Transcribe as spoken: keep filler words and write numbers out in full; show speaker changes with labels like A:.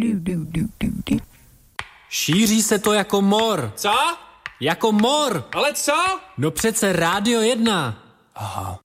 A: Šíří se to jako mor.
B: Co?
A: Jako mor.
B: Ale co?
A: No přece Rádio jedna.
B: Aha.